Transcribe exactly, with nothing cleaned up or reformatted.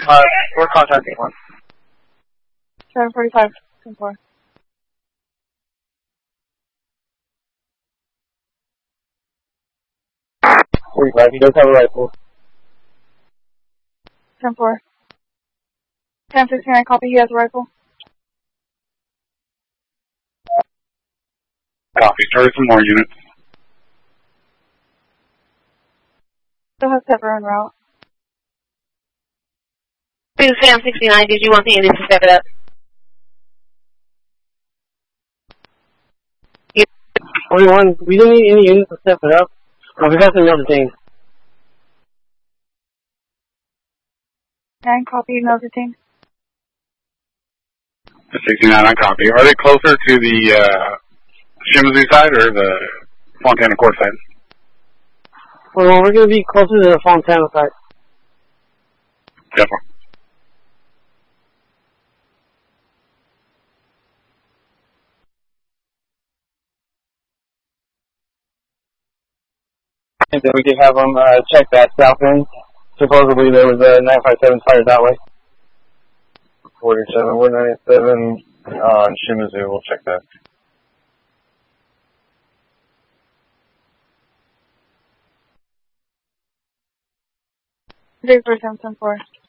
Uh, we're contacting one. seven forty-five, ten four. forty-five, he does have a rifle. ten four. ten sixty-nine, copy, he has a rifle. Copy, target some more units. Still has Pepper en route. This is Sam sixty-nine, did you want the units to step it up? twenty-one, we don't need any units to step it up. No, we got some other things. nine, copy, no routine. sixty-nine, I copy. Are they closer to the uh, Shimizu side or the Fontana Court side? Well, we're going to be closer to the Fontana side. Definitely. And then we could have them uh, check that south end. Supposedly there was a nine five seven fired that way. forty-seven, we're ninety-seven on Shimizu, we'll check that. zero four seven seven four.